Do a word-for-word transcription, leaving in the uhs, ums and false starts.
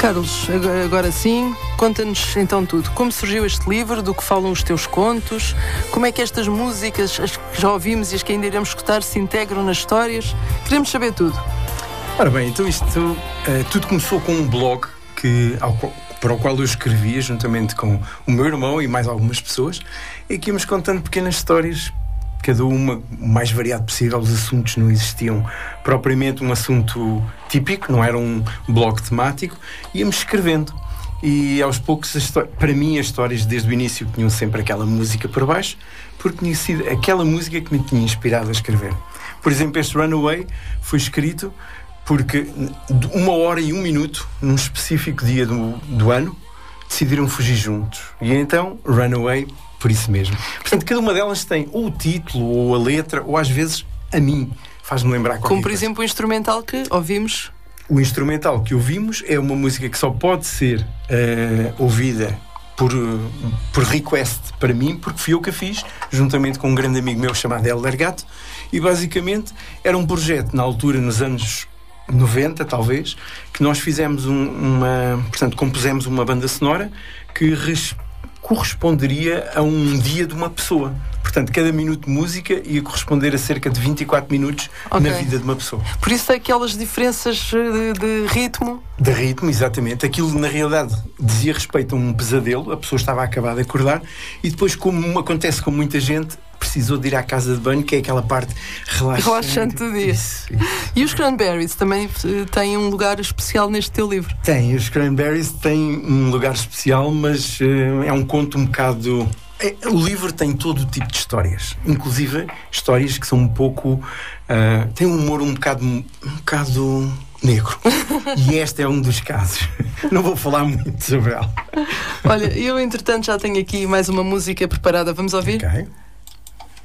Carlos, agora, agora sim, conta-nos então tudo. Como surgiu este livro, do que falam os teus contos, como é que estas músicas, as que já ouvimos e as que ainda iremos escutar, se integram nas histórias? Queremos saber tudo. Ora bem, então isto uh, tudo começou com um blog que, ao, para o qual eu escrevia juntamente com o meu irmão e mais algumas pessoas, e que íamos contando pequenas histórias, cada uma o mais variado possível. Os assuntos não existiam propriamente um assunto típico, não era um blog temático, íamos escrevendo. E aos poucos, para mim, as histórias desde o início tinham sempre aquela música por baixo, porque tinha sido aquela música que me tinha inspirado a escrever. Por exemplo, este Runaway foi escrito porque uma hora e um minuto, num específico dia do, do ano, decidiram fugir juntos. E então, Runaway, por isso mesmo. Portanto, cada uma delas tem ou o título, ou a letra, ou às vezes a mim. Faz-me lembrar qualquer Como, por coisa. exemplo, o instrumental que ouvimos. O instrumental que ouvimos é uma música que só pode ser uh, ouvida por, uh, por request para mim, porque fui eu que a fiz, juntamente com um grande amigo meu chamado Hélder Gato, e basicamente era um projeto, na altura, nos anos noventa, talvez, que nós fizemos um, uma... Portanto, compusemos uma banda sonora que res, corresponderia a um dia de uma pessoa. Portanto, cada minuto de música ia corresponder a cerca de vinte e quatro minutos okay. na vida de uma pessoa. Por isso tem aquelas diferenças de, de ritmo. De ritmo, exatamente. Aquilo, na realidade, dizia respeito a um pesadelo. A pessoa estava a acabar de acordar e depois, como acontece com muita gente, precisou de ir à casa de banho, que é aquela parte relaxante. Relaxante do dia. Isso, isso. E os Cranberries também têm um lugar especial neste teu livro? Tem, os Cranberries têm um lugar especial, mas uh, é um conto um bocado... É, o livro tem todo o tipo de histórias, inclusive histórias que são um pouco... Uh, têm um humor um bocado, um bocado negro. E este é um dos casos. Não vou falar muito sobre ela. Olha, eu entretanto já tenho aqui mais uma música preparada. Vamos ouvir? Ok.